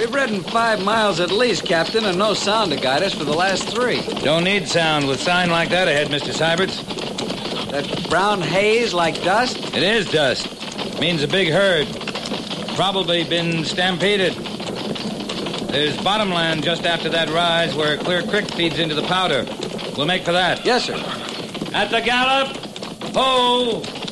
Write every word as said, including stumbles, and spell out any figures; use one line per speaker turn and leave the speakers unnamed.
We've ridden five miles at least, Captain, and no sound to guide us for the last three.
Don't need sound with sign like that ahead, Mister Syberts.
That brown haze like dust?
It is dust. Means a big herd. Probably been stampeded. There's bottomland just after that rise where Clear Creek feeds into the Powder. We'll make for that.
Yes, sir.
At the gallop! Ho!